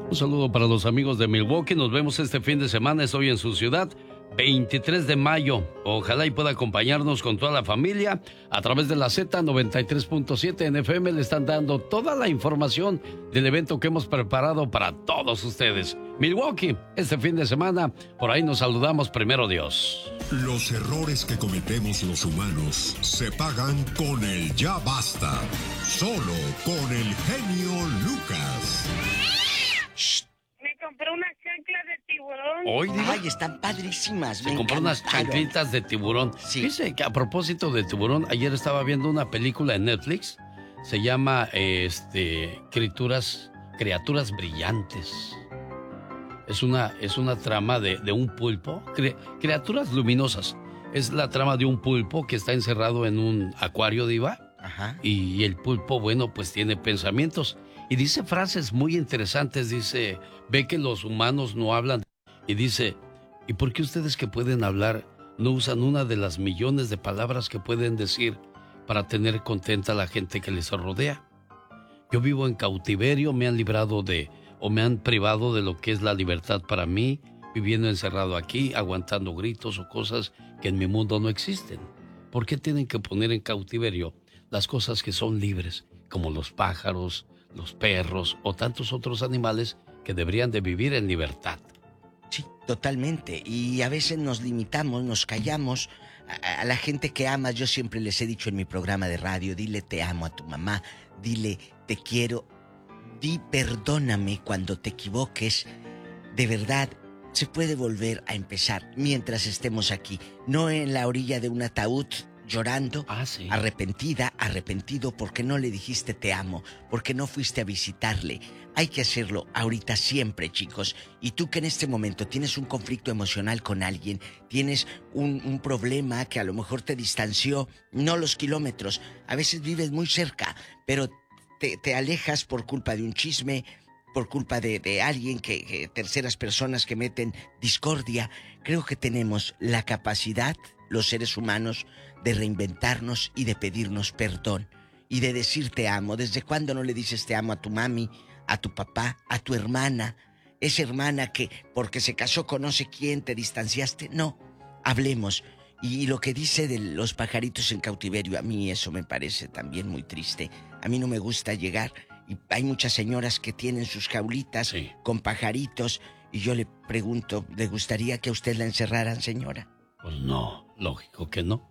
Un saludo para los amigos de Milwaukee. Nos vemos este fin de semana. Estoy en su ciudad. 23 de mayo. Ojalá y pueda acompañarnos con toda la familia a través de la Z93.7 en FM. Le están dando toda la información del evento que hemos preparado para todos ustedes. Milwaukee, este fin de semana, por ahí nos saludamos, primero Dios. Los errores que cometemos los humanos se pagan con el ya basta. Solo con el genio Lucas. Me compré unas chanclas de tiburón. Hoy, Ay, están padrísimas. Se compró unas chanclitas de tiburón. Sí. Dice que a propósito de tiburón, ayer estaba viendo una película en Netflix. Se llama Criaturas Brillantes. Es una trama de un pulpo. Criaturas luminosas. Es la trama de un pulpo que está encerrado en un acuario, Diva. Ajá. Y el pulpo, bueno, pues tiene pensamientos. Y dice frases muy interesantes. Dice, ve que los humanos no hablan. Y dice, ¿y por qué ustedes que pueden hablar no usan una de las millones de palabras que pueden decir para tener contenta a la gente que les rodea? Yo vivo en cautiverio, me han librado o me han privado de lo que es la libertad para mí, viviendo encerrado aquí, aguantando gritos o cosas que en mi mundo no existen. ¿Por qué tienen que poner en cautiverio las cosas que son libres, como los pájaros, los perros o tantos otros animales que deberían de vivir en libertad? Sí, totalmente. Y a veces nos limitamos, nos callamos. A la gente que amas, yo siempre les he dicho en mi programa de radio, dile te amo a tu mamá, dile te quiero, di perdóname cuando te equivoques. De verdad, se puede volver a empezar mientras estemos aquí, no en la orilla de un ataúd llorando, Sí. arrepentido porque no le dijiste te amo, porque no fuiste a visitarle. Hay que hacerlo ahorita siempre, chicos. Y tú que en este momento tienes un conflicto emocional con alguien, tienes un problema que a lo mejor te distanció, no los kilómetros, a veces vives muy cerca, pero te alejas por culpa de un chisme, por culpa de alguien que terceras personas que meten discordia. Creo que tenemos la capacidad, los seres humanos, de reinventarnos y de pedirnos perdón y de decir te amo. ¿Desde cuándo no le dices te amo a tu mami, a tu papá, a tu hermana? Esa hermana que porque se casó con no sé quién te distanciaste. No, hablemos. Y lo que dice de los pajaritos en cautiverio, a mí eso me parece también muy triste. A mí no me gusta llegar, y hay muchas señoras que tienen sus jaulitas con pajaritos, y yo le pregunto, ¿le gustaría que a usted la encerraran, señora? Pues no, lógico que no.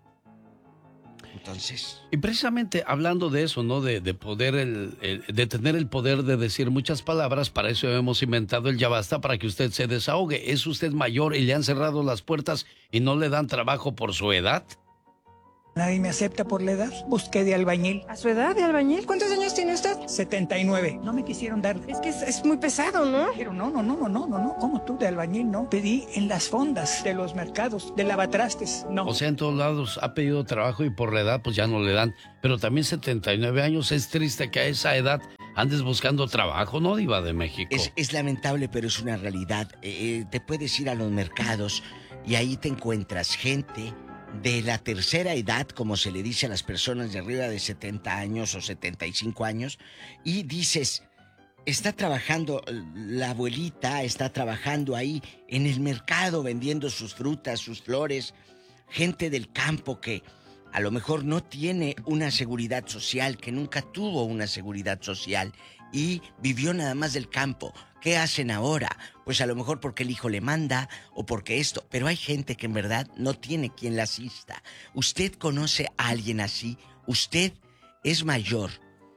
Entonces... Y precisamente hablando de eso, ¿no? De poder, de tener el poder de decir muchas palabras, para eso hemos inventado el Ya Basta, para que usted se desahogue. ¿Es usted mayor y le han cerrado las puertas y no le dan trabajo por su edad? Nadie me acepta por la edad. Busqué de albañil. ¿A su edad de albañil? ¿Cuántos años tiene usted? 79. No me quisieron dar. Es que es muy pesado, ¿no? Pero no. ¿Cómo tú de albañil, no? Pedí en las fondas de los mercados, de lavatrastes, no. O sea, en todos lados ha pedido trabajo y por la edad pues ya no le dan. Pero también 79 años, es triste que a esa edad andes buscando trabajo, ¿no, Diva de México? Es lamentable, pero es una realidad. Te puedes ir a los mercados y ahí te encuentras gente de la tercera edad, como se le dice a las personas de arriba de 70 años o 75 años, y dices, está trabajando la abuelita, está trabajando ahí en el mercado vendiendo sus frutas, sus flores, gente del campo que a lo mejor no tiene una seguridad social, que nunca tuvo una seguridad social y vivió nada más del campo. ¿Qué hacen ahora? Pues a lo mejor porque el hijo le manda o porque esto. Pero hay gente que en verdad no tiene quien la asista. ¿Usted conoce a alguien así? ¿Usted es mayor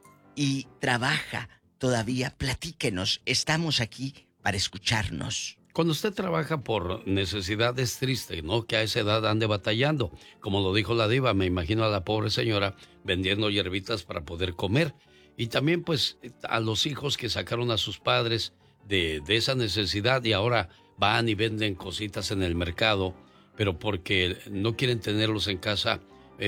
y trabaja todavía? Platíquenos. Estamos aquí para escucharnos. Cuando usted trabaja por necesidad es triste, ¿no? Que a esa edad ande batallando. Como lo dijo la Diva, me imagino a la pobre señora vendiendo hierbitas para poder comer. Y también pues a los hijos que sacaron a sus padres de esa necesidad y ahora van y venden cositas en el mercado, pero porque no quieren tenerlos en casa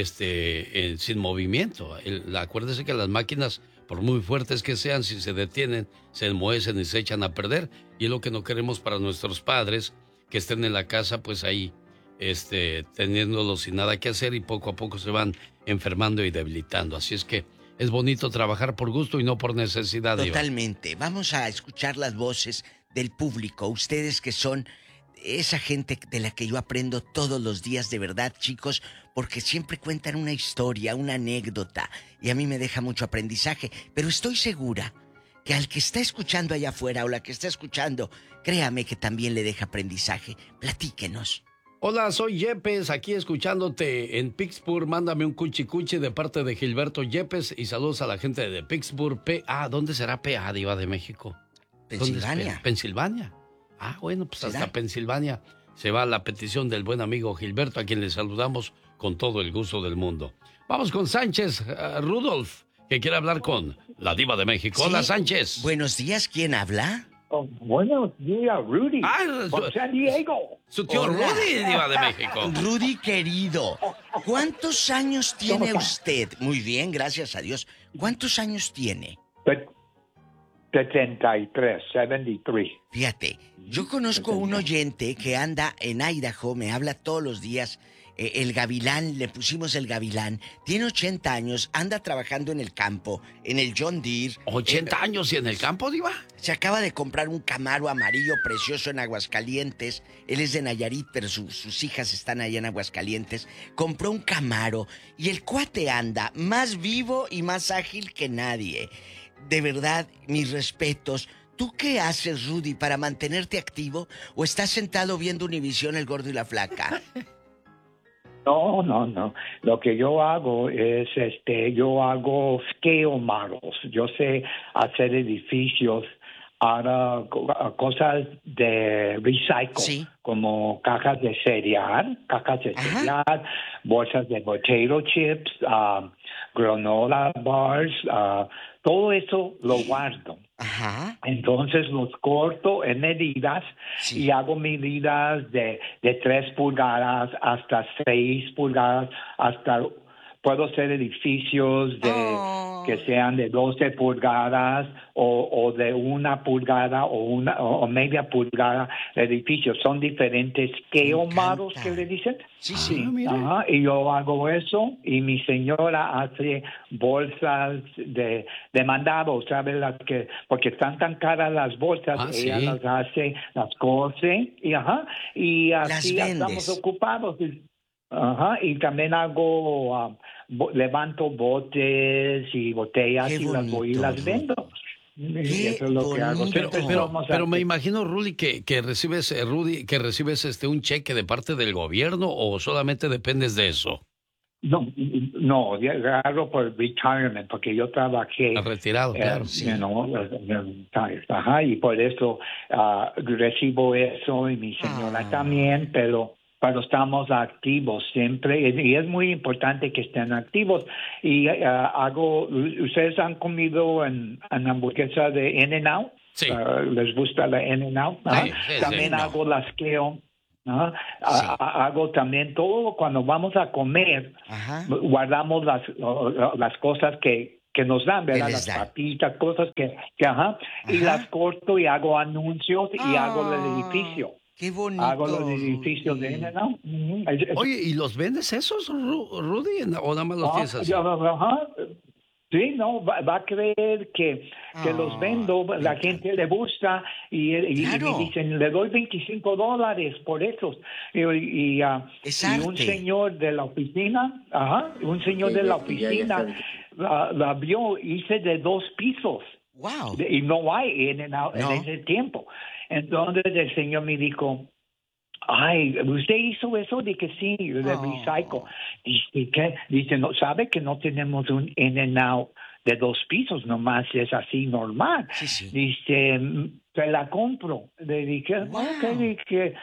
sin movimiento. Acuérdese que las máquinas, por muy fuertes que sean, si se detienen, se enmohecen y se echan a perder. Y es lo que no queremos para nuestros padres, que estén en la casa, pues ahí, teniéndolos sin nada que hacer y poco a poco se van enfermando y debilitando. Así es que es bonito trabajar por gusto y no por necesidad. Totalmente. Diva. Vamos a escuchar las voces del público. Ustedes que son esa gente de la que yo aprendo todos los días, de verdad, chicos, porque siempre cuentan una historia, una anécdota, y a mí me deja mucho aprendizaje. Pero estoy segura que al que está escuchando allá afuera o la que está escuchando, créame que también le deja aprendizaje. Platíquenos. Hola, soy Yepes, aquí escuchándote en Pittsburgh. Mándame un cuchi de parte de Gilberto Yepes y saludos a la gente de Pittsburgh. ¿Dónde será PA, Diva de México? Pensilvania. Pensilvania. Bueno, pues ¿será? hasta Pensilvania se va la petición del buen amigo Gilberto, a quien le saludamos con todo el gusto del mundo. Vamos con Sánchez, Rudolf, que quiere hablar con la Diva de México. ¿Sí? Hola, Sánchez. Buenos días, ¿quién habla? Buenos días, Rudy. From San Diego. Su tío Hola. Rudy, Diva de México. Rudy, querido, ¿cuántos años tiene usted? Muy bien, gracias a Dios. ¿Cuántos años tiene? 73. Fíjate, yo conozco un oyente que anda en Idaho, me habla todos los días, el Gavilán, le pusimos el Gavilán, tiene 80 años, anda trabajando en el campo, en el John Deere. 80 años y en el campo, Diva. Se acaba de comprar un Camaro amarillo precioso en Aguascalientes. Él es de Nayarit, pero sus hijas están allá en Aguascalientes. Compró un Camaro y el cuate anda más vivo y más ágil que nadie. De verdad, mis respetos. ¿Tú qué haces, Rudy, para mantenerte activo? ¿O estás sentado viendo Univisión, El Gordo y la Flaca? No. Lo que yo hago es, yo hago scale models. Yo sé hacer edificios, ahora cosas de recycle, Sí. como cajas de cereal, bolsas de potato chips, granola bars, todo eso lo guardo. Ajá. Entonces los corto en medidas Sí. y hago medidas de 3 pulgadas hasta 6 pulgadas, hasta puedo hacer edificios que sean de 12 pulgadas o de 1 pulgada o media pulgada de edificios. Son diferentes scale models que le dicen. Sí. Ajá, y yo hago eso y mi señora hace bolsas de mandado, ¿sabes? Porque están tan caras las bolsas, ella sí. las hace, las cose y así Las estamos vendes. ocupados. Y también hago, levanto botes y botellas Qué y las voy y bonito, las vendo. Y eso es lo que hago. bonito. Siempre somos Pero me así. imagino, Rudy, que recibes, un cheque de parte del gobierno o solamente dependes de eso. No, yo agarro por retirement, porque yo trabajé. Retirado, claro. sí. Y por eso recibo eso y mi señora también, pero estamos activos siempre y es muy importante que estén activos. Y ¿ustedes han comido en hamburguesa de In-N-Out? Sí. ¿Les gusta la In-N-Out? Sí, También no. hago las kale. Sí. Hago también todo cuando vamos a comer. Ajá. Guardamos las cosas que nos dan, ¿verdad? les Las dan. papitas, cosas que y las corto y hago anuncios y hago el edificio. Qué bonito. Hago los edificios Rudy. de ¿no? Oye, ¿y los vendes esos, Rudy? ¿O nada más los tienes así? Sí, no, va a creer que los vendo, la gente le gusta y Claro. me dicen, le doy $25 por esos. Y Es un arte. señor de la oficina, la vio, hice de 2 pisos. Wow. Y no hay en No. ese tiempo. Entonces el señor me dijo, ay, ¿usted hizo eso? Dije, sí, de recycle. Dice, ¿qué? Dice, no, ¿sabe que no tenemos un In-N-Out de 2 pisos? Nomás es así normal. Sí. Dice, te la compro. Le dije, Wow. ok, dije,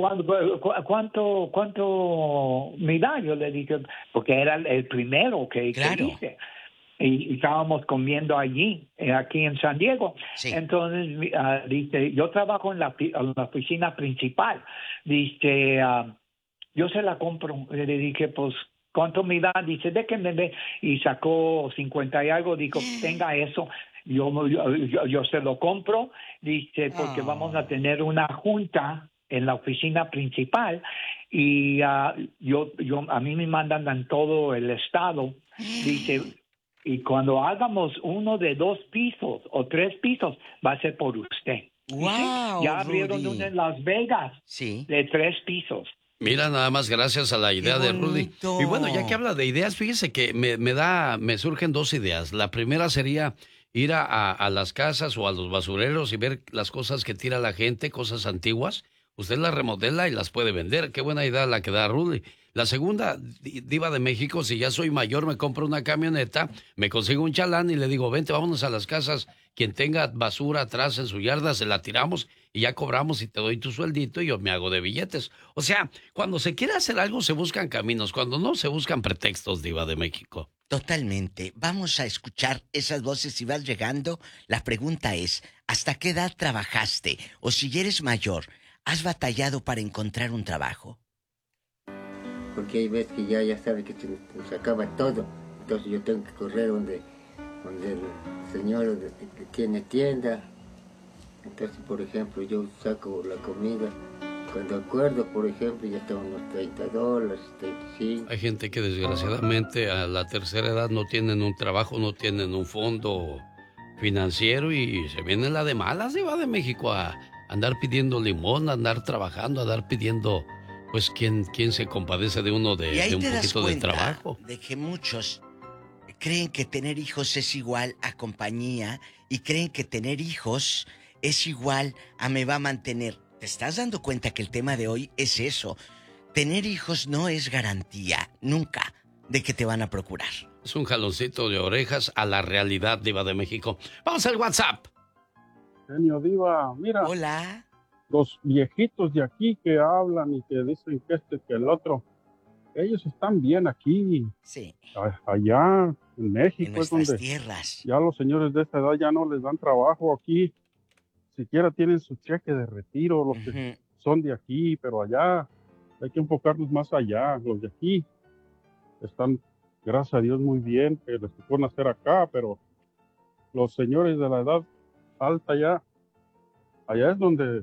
¿cuánto me da? Yo le dije, porque era el primero que hice. Y estábamos comiendo allí, aquí en San Diego. Sí. Entonces, dice, yo trabajo en la oficina principal. Dice, yo se la compro. Le dije, pues, ¿cuánto me da? Dice, déjeme ver. Y sacó 50 y algo. Dijo, tenga eso. Yo se lo compro. Dice, porque vamos a tener una junta en la oficina principal y a mí me mandan en todo el estado. Dice, Y cuando hagamos uno de 2 pisos o 3 pisos, va a ser por usted. ¡Wow, Ya abrieron Rudy! uno en Las Vegas Sí. de 3 pisos. Mira, nada más gracias a la idea de Rudy. bonito! Y bueno, ya que habla de ideas, fíjese que me surgen 2 ideas. La primera sería ir a las casas o a los basureros y ver las cosas que tira la gente, cosas antiguas. Usted las remodela y las puede vender. Qué buena idea la que da Rudy. La segunda, Diva de México, si ya soy mayor, me compro una camioneta, me consigo un chalán y le digo, vente, vámonos a las casas. Quien tenga basura atrás en su yarda, se la tiramos y ya cobramos y te doy tu sueldito y yo me hago de billetes. O sea, cuando se quiere hacer algo, se buscan caminos. Cuando no, se buscan pretextos, Diva de México. Totalmente. Vamos a escuchar esas voces si vas llegando. La pregunta es, ¿hasta qué edad trabajaste? O si ya eres mayor, ¿has batallado para encontrar un trabajo? Porque hay veces que ya sabe que se acaba todo. Entonces yo tengo que correr donde el señor que tiene tienda. Entonces, por ejemplo, yo saco la comida. Cuando acuerdo, por ejemplo, ya tengo unos $30, 35. Hay gente que desgraciadamente a la tercera edad no tienen un trabajo, no tienen un fondo financiero y se viene la de malas, Diva de México, a andar pidiendo limón, a andar trabajando, a andar pidiendo, pues, quién se compadece de uno Y ahí de un te das poquito de cuenta trabajo. de que muchos creen que tener hijos es igual a compañía y creen que tener hijos es igual a me va a mantener. ¿Te estás dando cuenta que el tema de hoy es eso? Tener hijos no es garantía, nunca, de que te van a procurar. Es un jaloncito de orejas a la realidad, Diva de México. Vamos al WhatsApp. Genio Diva, mira. Hola. Los viejitos de aquí que hablan y que dicen que que el otro, ellos están bien aquí. Sí. Allá en México En es nuestras donde tierras. ya los señores de esta edad ya no les dan trabajo aquí. Siquiera tienen su cheque de retiro, los que son de aquí, pero allá hay que enfocarnos más allá. Los de aquí están, gracias a Dios, muy bien, que les tocó nacer acá, pero los señores de la edad alta allá es donde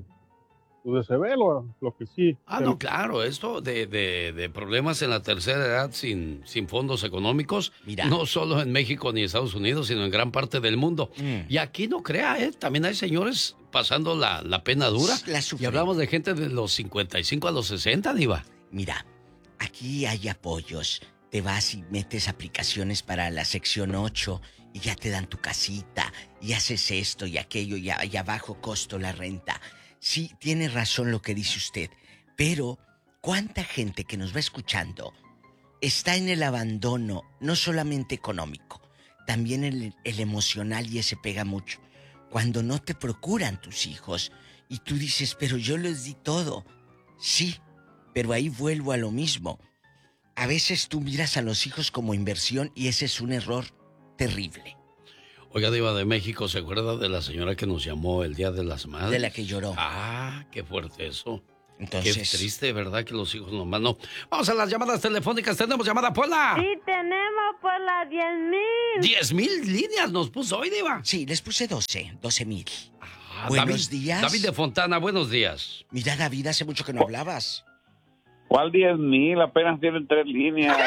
se ve lo que sí. No, claro, esto de problemas en la tercera edad sin fondos económicos, Mira. no solo en México ni Estados Unidos, sino en gran parte del mundo. Y aquí no crea, también hay señores pasando la pena dura. Y hablamos de gente de los 55 a los 60, Diva. Mira, aquí hay apoyos. Te vas y metes aplicaciones para la sección 8 y ya te dan tu casita y haces esto y aquello y a bajo costo la renta. Sí, tiene razón lo que dice usted, pero ¿cuánta gente que nos va escuchando está en el abandono, no solamente económico, también el emocional, y ese pega mucho? Cuando no te procuran tus hijos y tú dices, pero yo les di todo. Sí, pero ahí vuelvo a lo mismo. A veces tú miras a los hijos como inversión y ese es un error terrible. Oiga, Diva de México, ¿se acuerda de la señora que nos llamó el Día de las Madres? De la que lloró. Qué fuerte eso. Entonces... Qué triste, ¿verdad? Que los hijos nomás no. Vamos a las llamadas telefónicas. Tenemos llamada, Pola. Sí, tenemos por las 10,000. 10,000 líneas nos puso hoy, Diva. Sí, les puse 12,000. Buenos días. David de Fontana, buenos días. Mira, David, hace mucho que no hablabas. ¿Cuál 10,000? Apenas tienen 3 líneas.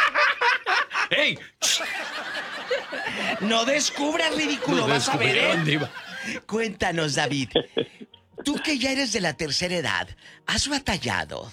¡Ey! No descubras, ridículo, No vas a ver, descubrieron, Diva. Cuéntanos, David. Tú que ya eres de la tercera edad, ¿has batallado?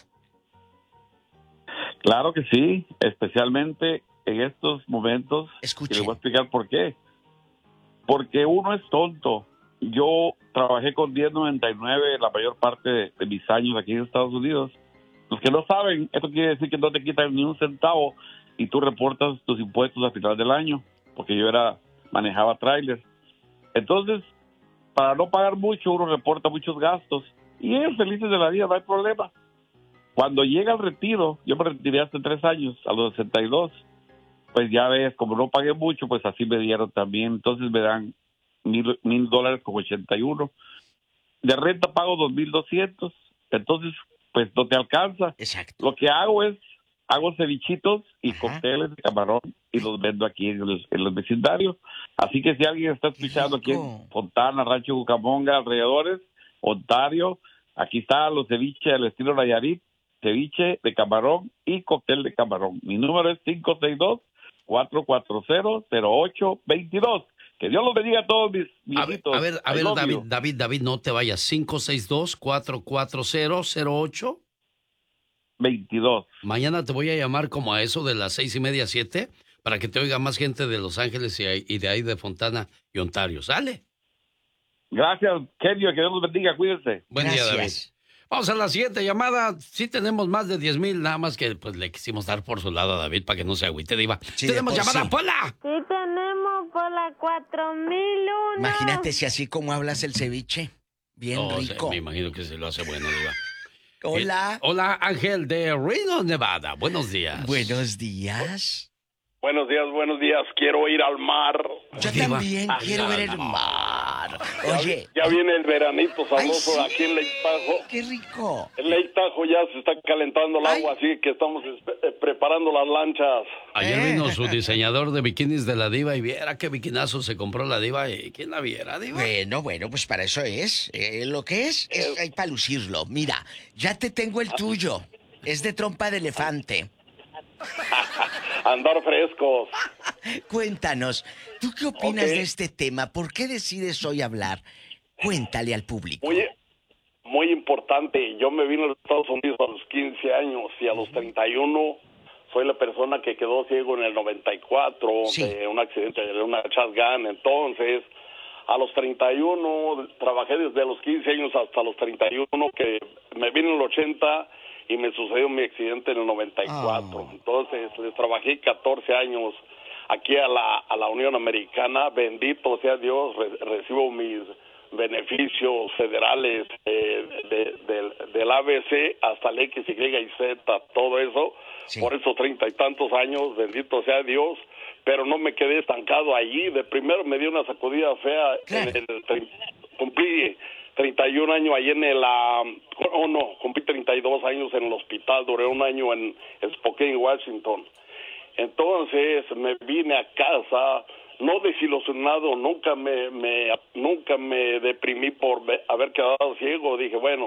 Claro que sí, especialmente en estos momentos. Escuchen. Y les voy a explicar por qué. Porque uno es tonto. Yo trabajé con 1099 la mayor parte de mis años aquí en Estados Unidos. Los que no saben, esto quiere decir que no te quitan ni un centavo y tú reportas tus impuestos al final del año, porque yo manejaba tráiler. Entonces, para no pagar mucho, uno reporta muchos gastos y ellos felices de la vida, no hay problema. Cuando llega el retiro, yo me retiré hace 3 años, a los 62, pues ya ves, como no pagué mucho, pues así me dieron también. Entonces me dan $1,000 con 81. De renta pago 2,200. Entonces, pues no te alcanza. Exacto. Lo que hago cevichitos y cócteles de camarón y los vendo aquí en los vecindarios. Así que si alguien está escuchando aquí en Fontana, Rancho Cucamonga, alrededores, Ontario, aquí están los ceviches al estilo Nayarit, ceviche de camarón y cóctel de camarón. Mi número es 562-440-0822. Que Dios los bendiga a todos mis viejitos. A ver, David, no te vayas. 562-440-0822. 22. Mañana te voy a llamar como a eso de las 6:30, 7, para que te oiga más gente de Los Ángeles y de ahí de Fontana y Ontario. ¿Sale? Gracias, Kenio, que Dios los bendiga, cuídense. Buen día, David. Vamos a la siguiente llamada. Sí tenemos más de 10,000, nada más que pues le quisimos dar por su lado a David para que no se agüite, Diva. Sí, ¡tenemos llamada, sí. Pola! Sí, tenemos por la 4001. Imagínate si así como hablas el ceviche. Bien rico. Me imagino que se lo hace bueno, Diva. Hola. Hola, Ángel de Reno, Nevada. Buenos días. Buenos días. Buenos días. Quiero ir al mar. Yo también quiero ver el mar. Oye. Ya viene el veranito sabroso. Ay, sí. Aquí en Lake Tahoe. ¡Qué rico! En Lake Tahoe ya se está calentando el agua, así que estamos preparando las lanchas. Ayer vino su diseñador de bikinis de la Diva y viera qué bikinazo se compró la Diva. ¿Quién la viera, Diva? Bueno, pues para eso es. Lo que es hay para lucirlo. Mira, ya te tengo el tuyo. Es de trompa de elefante. Andar frescos. Cuéntanos, ¿tú qué opinas de este tema? ¿Por qué decides hoy hablar? Cuéntale al público. Muy importante. Yo me vine a los Estados Unidos a los 15 años y a los 31 soy la persona que quedó ciego en el 94 de un accidente de una shotgun. Entonces, a los 31 trabajé desde los 15 años hasta los 31, que me vine en el 80 y me sucedió mi accidente en el 94. Entonces, les trabajé 14 años aquí a la Unión Americana. Bendito sea Dios, recibo mis beneficios federales del ABC hasta el X, Y y Z, todo eso, por esos 30 y tantos años, bendito sea Dios, pero no me quedé estancado allí. De primero me dio una sacudida fea, cumplí 31 años ahí cumplí 32 años en el hospital, duré un año en Spokane, Washington. Entonces me vine a casa, no desilusionado, nunca me deprimí por haber quedado ciego. Dije, bueno,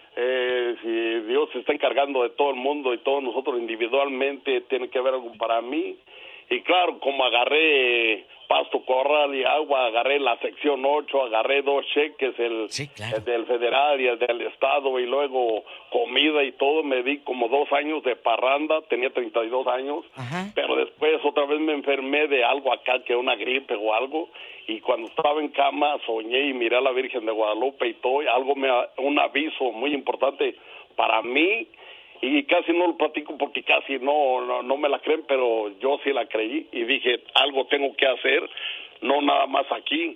si Dios se está encargando de todo el mundo y todos nosotros individualmente, tiene que haber algo para mí. Y claro, como agarré pasto, corral y agua, agarré la sección 8, agarré 2 cheques, el del federal y el del estado, y luego comida y todo. Me di como 2 años de parranda, tenía 32 años, pero después otra vez me enfermé de algo acá, que una gripe o algo, y cuando estaba en cama soñé y miré a la Virgen de Guadalupe y todo, y un aviso muy importante para mí. Y casi no lo platico porque casi no me la creen, pero yo sí la creí y dije, algo tengo que hacer, no nada más aquí.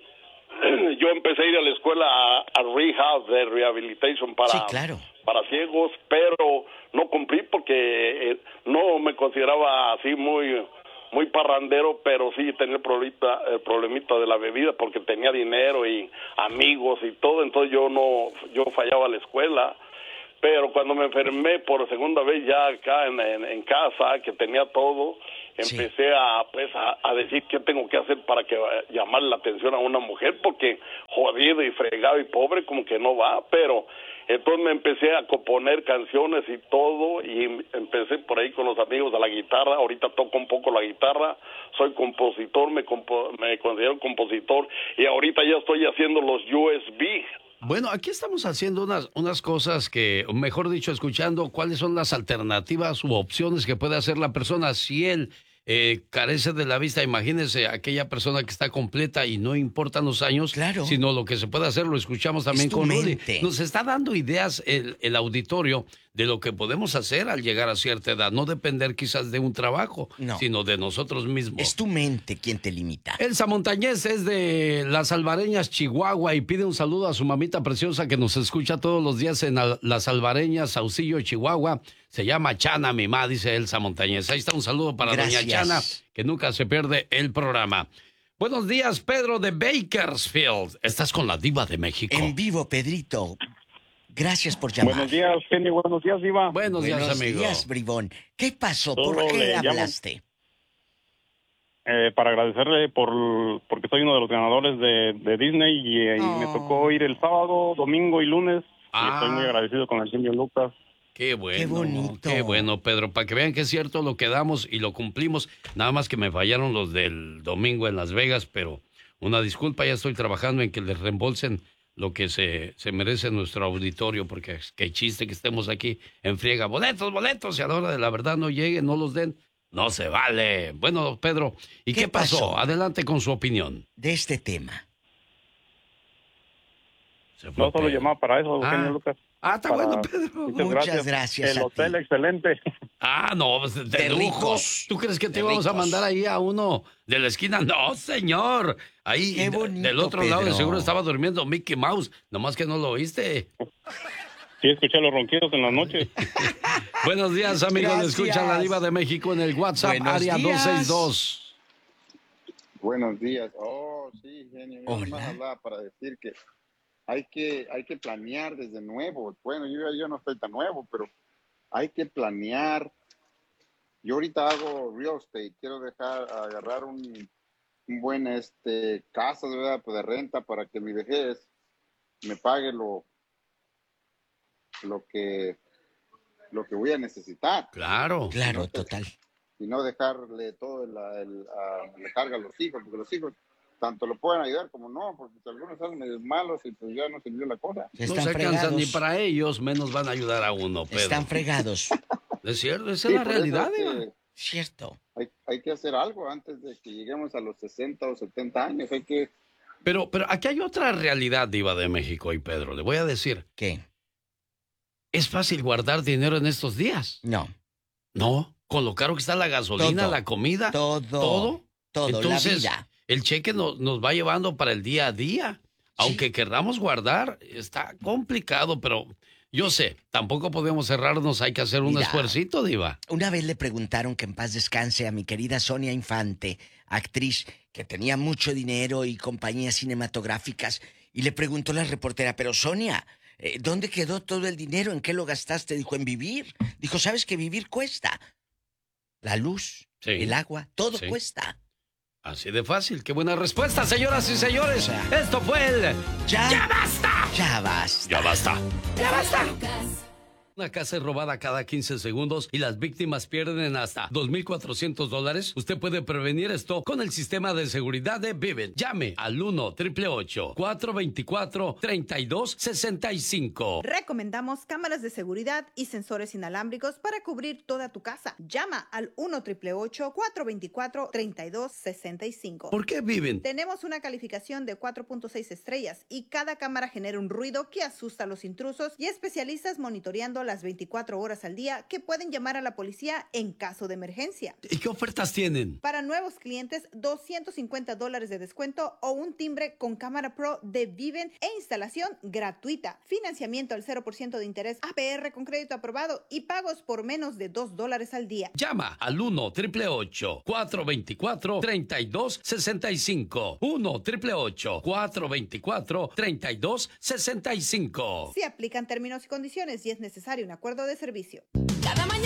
Yo empecé a ir a la escuela a rehab, de rehabilitation para ciegos, pero no cumplí porque no me consideraba así muy parrandero, pero sí tenía el problemita de la bebida porque tenía dinero y amigos y todo, entonces yo fallaba a la escuela. Pero cuando me enfermé por segunda vez ya acá en casa, que tenía todo, empecé a decir qué tengo que hacer para que llamarle la atención a una mujer, porque jodido y fregado y pobre como que no va. Pero entonces me empecé a componer canciones y todo, y empecé por ahí con los amigos de la guitarra. Ahorita toco un poco la guitarra, soy compositor, me considero compositor, y ahorita ya estoy haciendo los USB. Bueno, aquí estamos haciendo unas cosas que, mejor dicho, escuchando cuáles son las alternativas u opciones que puede hacer la persona si él carece de la vista. Imagínese aquella persona que está completa y no importan los años, sino lo que se puede hacer. Lo escuchamos también con Rudy. Nos está dando ideas el auditorio de lo que podemos hacer al llegar a cierta edad. No depender quizás de un trabajo, sino de nosotros mismos. Es tu mente quien te limita. Elsa Montañez es de Las Albareñas, Chihuahua, y pide un saludo a su mamita preciosa que nos escucha todos los días en Las Albareñas, Saucillo, Chihuahua. Se llama Chana, mi mamá, dice Elsa Montañez. Ahí está un saludo para doña Chana, que nunca se pierde el programa. Buenos días, Pedro de Bakersfield. Estás con la Diva de México. En vivo, Pedrito. Gracias por llamar. Buenos días, Kenny. Buenos días, Diva. Buenos días, amigo. Buenos días, bribón. ¿Qué pasó? ¿Por qué hablaste? Para agradecerle porque soy uno de los ganadores de Disney y me tocó ir el sábado, domingo y lunes. Y estoy muy agradecido con el genio Lucas. Qué bueno. Qué bonito. Qué bueno, Pedro, para que vean que es cierto lo que damos y lo cumplimos. Nada más que me fallaron los del domingo en Las Vegas, pero una disculpa, ya estoy trabajando en que les reembolsen lo que se merece nuestro auditorio, porque qué chiste que estemos aquí en friega. Boletos, y a la hora de la verdad no lleguen, no los den. No se vale. Bueno, Pedro, ¿y qué pasó? Adelante con su opinión. De este tema. No solo llamaba para eso, Eugenio Lucas. Está bueno, Pedro. Muchas gracias. El a hotel ti. excelente. No, de lujo. Ricos. ¿Tú crees que te De íbamos a ricos. mandar ahí a uno de la esquina? No, señor. Ahí Qué bonito, del otro lado de Pedro. seguro estaba durmiendo Mickey Mouse, nomás que no lo oíste. Sí, escuché los ronquidos en la noche. Buenos días, amigos. Le Gracias. escucha la Diva de México en el WhatsApp, Buenos área días. 262. Buenos días. Sí, genio. Yo Hola. nomás hablaba para decir que hay que planear desde nuevo. Bueno, yo no estoy tan nuevo, pero hay que planear. Yo ahorita hago real estate. Quiero agarrar un buen casa, ¿verdad? Pues de renta para que mi vejez me pague lo que voy a necesitar. Claro. Claro, total. Y no dejarle todo la carga a los hijos, porque los hijos tanto lo pueden ayudar como no, porque si algunos salen medio malos y pues ya no sirvió la cosa. No se alcanzan ni para ellos, menos van a ayudar a uno, Pedro. Están fregados. Es cierto, esa Sí, es la por eso realidad, es que Diva. Cierto. hay que hacer algo antes de que lleguemos a los 60 o 70 años. Hay que... Pero aquí hay otra realidad, Diva de México y Pedro. Le voy a decir. ¿Qué? ¿Es fácil guardar dinero en estos días? No. No, con lo caro que está la gasolina, Todo. la comida. Todo. Entonces, la vida. el cheque nos va llevando para el día a día. Aunque querramos guardar, está complicado, pero yo sé, tampoco podemos cerrarnos, hay que hacer un Mira, esfuercito, Diva. Una vez le preguntaron que en paz descanse a mi querida Sonia Infante, actriz que tenía mucho dinero y compañías cinematográficas, y le preguntó la reportera, pero Sonia, ¿dónde quedó todo el dinero? ¿En qué lo gastaste? Dijo, en vivir. Dijo, ¿sabes que vivir cuesta? La luz, Sí. el agua, todo Sí. cuesta. Así de fácil. Qué buena respuesta, señoras y señores. Esto fue el... ¡Ya basta! ¡Ya basta! ¡Ya basta! ¡Ya basta! Una casa es robada cada 15 segundos y las víctimas pierden hasta $2,400. Usted puede prevenir esto con el sistema de seguridad de Vivint. Llame al 1-888-424-3265. Recomendamos cámaras de seguridad y sensores inalámbricos para cubrir toda tu casa. Llama al 1-888-424-3265. ¿Por qué Vivint? Tenemos una calificación de 4.6 estrellas y cada cámara genera un ruido que asusta a los intrusos y especialistas monitoreando las 24 horas al día que pueden llamar a la policía en caso de emergencia. ¿Y qué ofertas tienen? Para nuevos clientes, $250 de descuento o un timbre con cámara pro de Vivint e instalación gratuita. Financiamiento al 0% de interés, APR con crédito aprobado y pagos por menos de $2 al día. Llama al 1-888-424-3265. 1-888-424-3265. Se aplican términos y condiciones y es necesario un acuerdo de servicio.